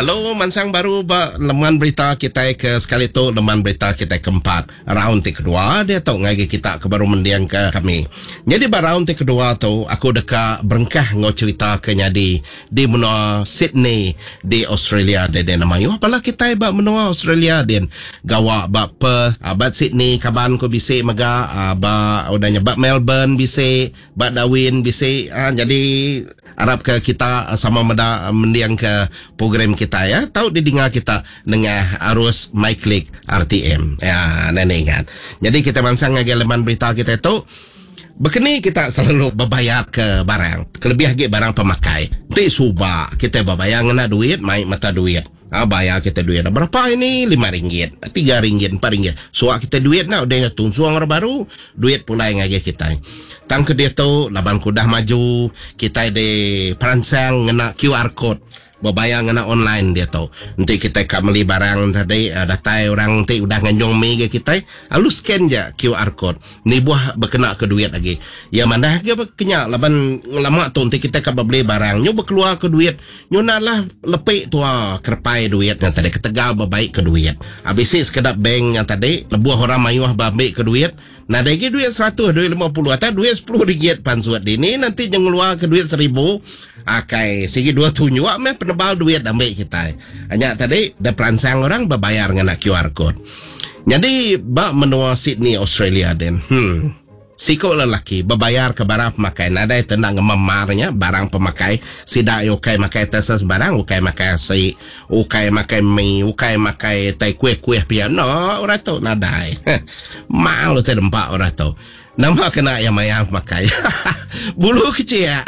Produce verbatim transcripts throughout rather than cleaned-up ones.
Halo, mansang baru ba leman berita kita ke sekali tu leman berita kita keempat. Round ti kedua dia tahu ngagi kita ke baru mendiang ke kami. Jadi ba round ti kedua tu aku deka berengkah ngo cerita ke nyadi di menua Sydney di Australia de de nama yo pala kita ba menua Australia den gawa ba Perth, ba Sydney kaban ko bisi maga ba udahnya ba Melbourne bisi, ba Darwin bisi. Ah, jadi harap ke kita sama meda mendiang ke program kita ya. Tahu didengar kita dengan arus MyClick R T M. Ya, nenek kan. Jadi kita mansang ngagi leman berita kita itu begini kita selalu berbayar ke barang. Kelebih lagi barang pemakai. Ti suba kita berbayar ngena duit, mai mata duit. Ah, bayar kita duit berapa ini? lima ringgit, tiga ringgit, empat ringgit. Suak kita duit nak udah tungsuang baru, duit pula yang ngagi kita. Tang ke dia tu laban kudah maju, kita de perancang ngena Q R code. Berbayar ngena online dia tahu. Nanti kita kat beli barang tadi uh, datai orang nanti udah nganjong mi ke kita, lalu scan je Q R code. Ni buah berkena ke duit lagi. Ya mana ke kenya laban lama tu nanti kita kat beli barang, nyo berkeluar ke duit. Nyo naklah lepik tu ah kerpai duit yang tadi ketegal berbaik ke duit. Habis ni sekedar bank yang tadi lebuah orang mayuah babik ke duit. Nah, lagi duit seratus, duit lima puluh, atau duit sepuluh ringgit pansuat ini nanti jangan keluar ke duit seribu. Akai, segi dua tunjuk, meh penebal duit ambil kita. Hanya tadi, dah perancang orang berbayar dengan Q R code. Jadi, bak menua Sydney, Australia den. Hmm. Siko lelaki berbayar ke barang pemakai. Nada itu nak memarnya barang pemakai. Sidak ukai makai tersas barang, ukai makai si, ukai makai mie, ukai makai tai kuih-kuih pia. No, orang tu nada. Mal tu tempat orang tu. Nama kena yang maya makai. Bulu kecil.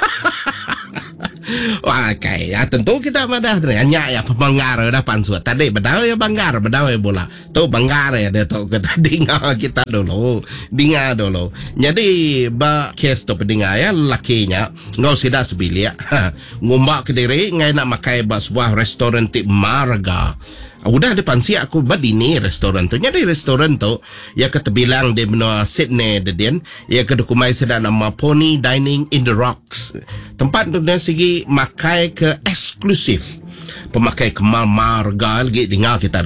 Wah, okay. Ya, tentu kita madah hanya ya pembanggar dah pansuat. Tadi bedau ya banggar, bedau ya bola. Tu banggar ya dia tu kita dengar kita dulu, dengar dulu. Jadi ba kes tu pendengar ya lakinya ngau sida sebilia. Ngumbak ke diri ngai nak makai ba sebuah restoran ti marga. Udah depan si aku bad ini restoran tu. Jadi restoran tu ya kata bilang di benua Sydney dedian ya kedukumai sedang nama Pony Dining in the Rocks. Tempat tu dari segi makai ke eksklusif. Pemakai kemal marga lagi dengar kita